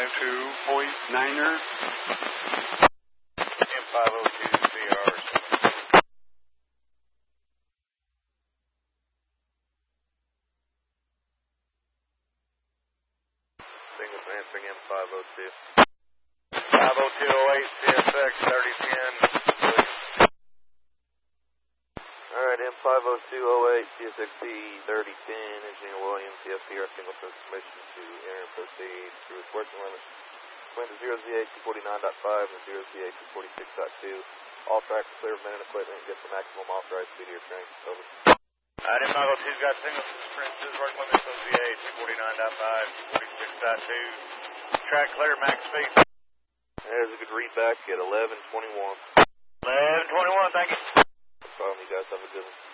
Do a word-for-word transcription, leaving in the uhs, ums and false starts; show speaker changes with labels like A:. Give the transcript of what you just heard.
A: two point niner.
B: M five oh two C R. Single answering M five oh two. five oh two oh eight C S X thirty ten. Alright, M five oh two oh eight C S X B thirty ten, Engineer Williams, C F C R single first permission to enter and proceed through its working limit. Between the zero Z A two forty-nine point five and the zero Z A two forty-six point two. All tracks clear of men and equipment and get the maximum authorized speed of your train. Over. Alright, M five oh two's got single suspensions, working limit zero Z A two forty-nine point five, two forty-six point two. Track clear, max speed. There's a good read back at eleven twenty-one. eleven twenty-one, thank you. No problem, you guys have a good one.